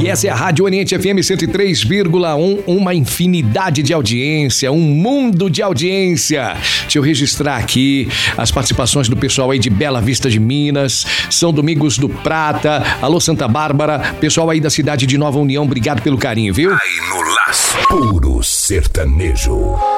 E essa é a Rádio Oriente FM 103,1, uma infinidade de audiência, um mundo de audiência. Deixa eu registrar aqui as participações do pessoal aí de Bela Vista de Minas, São Domingos do Prata, alô Santa Bárbara, pessoal aí da cidade de Nova União, obrigado pelo carinho, viu? Aí no laço, puro sertanejo.